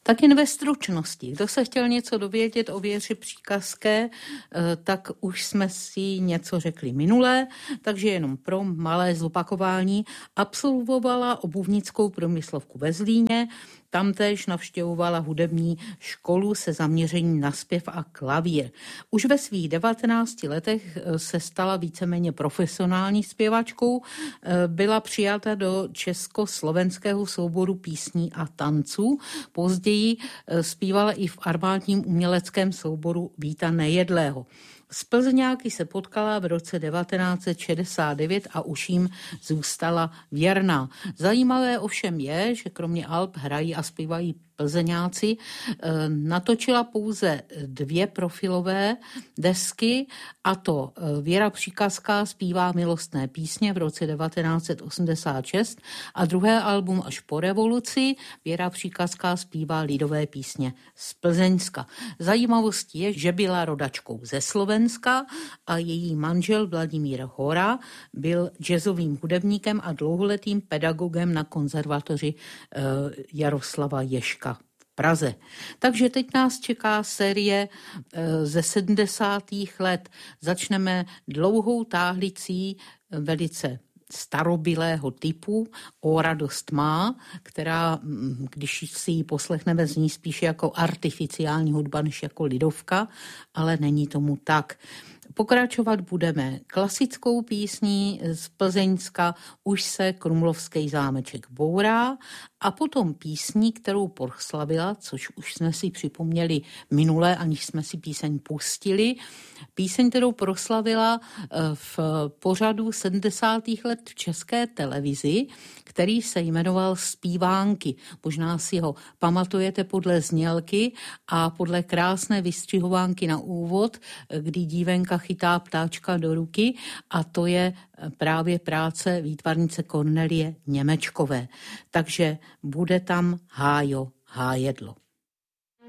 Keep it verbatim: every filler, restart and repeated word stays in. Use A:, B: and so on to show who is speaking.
A: Tak jen ve stručnosti. Kdo se chtěl něco dovědět o Věře Příkazské, tak už jsme si něco řekli minule, takže jenom pro malé zopakování. Absolvovala obuvnickou průmyslovku ve Zlíně, tam též navštěvovala hudební školu se zaměřením na zpěv a klavír. Už ve svých devatenácti letech se stala víceméně profesionální zpěvačkou, byla přijata do československého souboru písní a tanců. Později zpívala i v armádním uměleckém souboru Víta Nejedlého. S Plzeňáky se potkala v roce devatenáct set šedesát devět a už jim zůstala věrná. Zajímavé ovšem je, že kromě alb hrají a zpívají Plzeňáci, natočila pouze dvě profilové desky, a to Věra Příkazká zpívá milostné písně v roce devatenáct set osmdesát šest a druhé album až po revoluci Věra Příkazká zpívá lidové písně z Plzeňska. Zajímavostí je, že byla rodačkou ze Slovenska a její manžel Vladimír Hora byl jazzovým hudebníkem a dlouholetým pedagogem na konzervatoři Jaroslava Ježka v Praze. Takže teď nás čeká série ze sedmdesátých let. Začneme dlouhou táhlicí velice starobylého typu O radost má, která, když si ji poslechneme, zní spíše jako artificiální hudba než jako lidovka, ale není tomu tak. Pokračovat budeme klasickou písní z Plzeňska Už se krumlovský zámeček bourá a potom písní, kterou proslavila, což už jsme si připomněli minule, aniž jsme si píseň pustili. Píseň, kterou proslavila v pořadu sedmdesátých let v České televizi, který se jmenoval Zpívánky. Možná si ho pamatujete podle znělky a podle krásné vystřihovánky na úvod, kdy dívenka chytá ptáčka do ruky, a to je právě práce výtvarnice Kornelie Němečkové. Takže bude tam Hájo, hájedlo.